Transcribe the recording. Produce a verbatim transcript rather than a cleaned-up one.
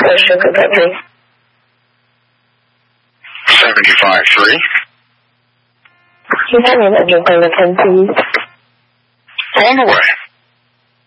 question for that, please? seventy-five three. Can you have me an address on the phone, please? On the way.